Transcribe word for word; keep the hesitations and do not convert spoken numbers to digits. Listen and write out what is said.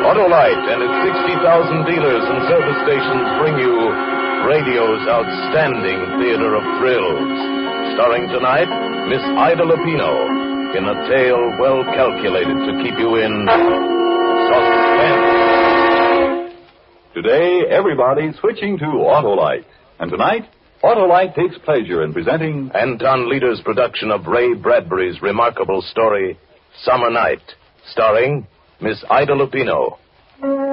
Autolite and its sixty thousand dealers and service stations bring you radio's outstanding theater of thrills. Starring tonight, Miss Ida Lupino in a tale well calculated to keep you in suspense. Today, everybody's switching to Autolite. And tonight, Autolite takes pleasure in presenting Anton Leader's production of Ray Bradbury's remarkable story, Summer Night, starring Miss Ida Lupino.